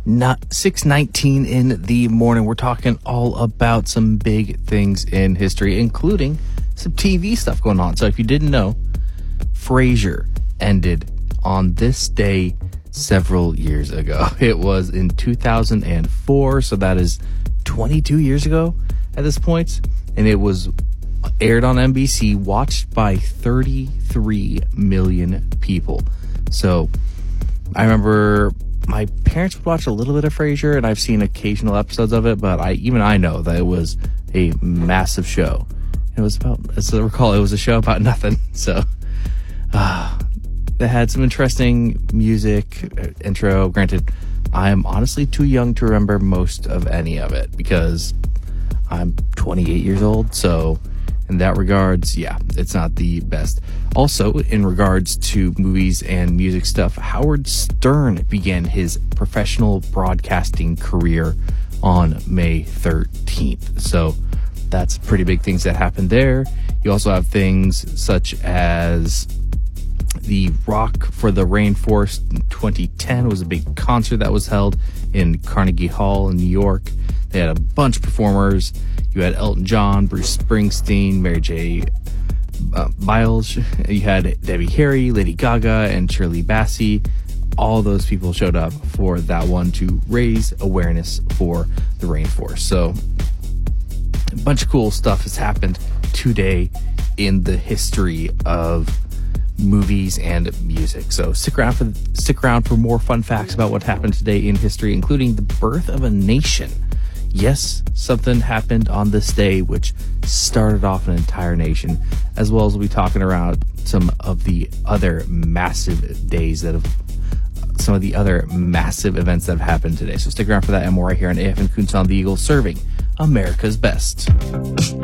Not 6:19 in the morning. We're talking all about some big things in history, including some TV stuff going on. So if you didn't know, Frasier ended on this day several years ago. It was in 2004, so that is 22 years ago at this point, and it was aired on NBC, watched by 33 million people. So I remember my parents would watch a little bit of Frasier, and I've seen occasional episodes of it, but I know that it was a massive show. It was about, as I recall, it was a show about nothing. So they had some interesting music, intro. Granted, I'm honestly too young to remember most of any of it because I'm 28 years old. So in that regards, yeah, it's not the best. Also, in regards to movies and music stuff, Howard Stern began his professional broadcasting career on May 13th. So that's pretty big things that happened there. You also have things such as the Rock for the Rainforest in 2010 was a big concert that was held in Carnegie Hall in New York. They had a bunch of performers. You had Elton John, Bruce Springsteen, Mary J. Blige. You had Debbie Harry, Lady Gaga, and Shirley Bassey. All those people showed up for that one to raise awareness for the rainforest. So a bunch of cool stuff has happened today in the history of movies and music. So stick around for more fun facts about what happened today in history, including the birth of a nation. Yes, something happened on this day which started off an entire nation, as well as we'll be talking around some of the other massive days that have, some of the other massive events that have happened today. So stick around for that and more right here on AF and Coons on the Eagle, serving America's best.